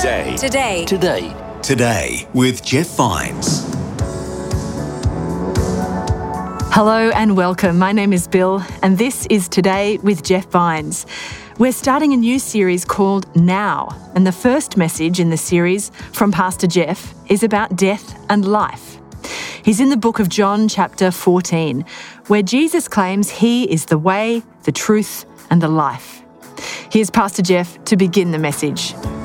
Today with Jeff Vines. Hello and welcome. My name is Bill and this is Today with Jeff Vines. We're starting a new series called Now, and the first message in the series from Pastor Jeff is about death and life. He's in the book of John chapter 14, where Jesus claims he is the way, the truth and the life. Here's Pastor Jeff to begin the message.